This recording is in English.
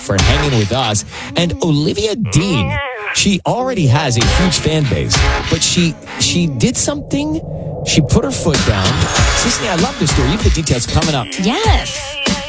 for hanging with us. And Olivia Dean, she already has a huge fan base, but she did something. She put her foot down. Sisney, I love this story. You have the details coming up. Yes.